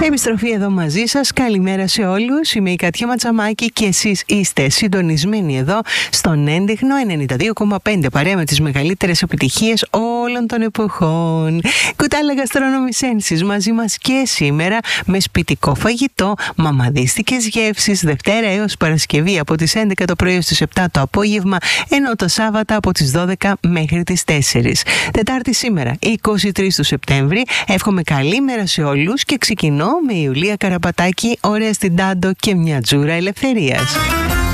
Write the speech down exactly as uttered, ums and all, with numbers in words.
Επιστροφή εδώ μαζί σας. Καλημέρα σε όλους. Είμαι η Κατιά Ματσαμάκη και εσείς είστε συντονισμένοι εδώ στον έντεχνο ενενήντα δύο κόμμα πέντε, παρέα με τις μεγαλύτερες επιτυχίες όλων των εποχών. Κουτάλα Γαστρονομισένσης μαζί μας και σήμερα με σπιτικό φαγητό, μαμαδίστικες γεύσεις, Δευτέρα έως Παρασκευή από τις έντεκα το πρωί έως τις επτά το απόγευμα, ενώ το Σάββατο από τις δώδεκα μέχρι τις τέσσερις. Τετάρτη σήμερα, εικοστή τρίτη του Σεπτέμβρη. Εύχομαι καλή μέρα σε όλους και ξεκινώ με Ιουλία Καραπατάκη, ωραία στην Τάντο και μια τζούρα ελευθερίας.